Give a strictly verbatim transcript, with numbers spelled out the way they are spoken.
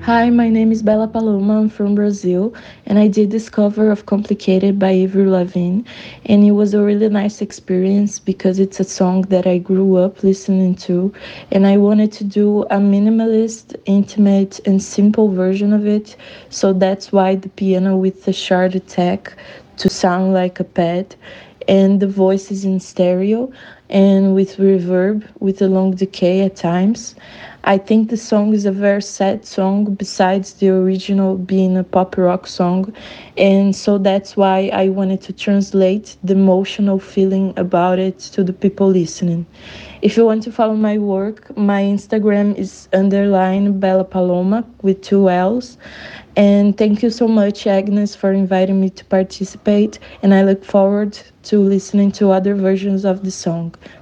Hi, my name is Bella Paloma. I'm from Brazil, and I did this cover of Complicated by Avril Lavigne, and it was a really nice experience because it's a song that I grew up listening to, and I wanted to do a minimalist, intimate, and simple version of it. So that's why the piano with the shard attack to sound like a pad, and the voice is in stereo and with reverb with a long decay at times. I think the song is a very sad song besides the original being a pop rock song, and so that's why I wanted to translate the emotional feeling about it to the people listening. If you want to follow my work, my Instagram is underline Bella Paloma with two L's. And thank you so much, Agnes, for inviting me to participate. And I look forward to listening to other versions of the song.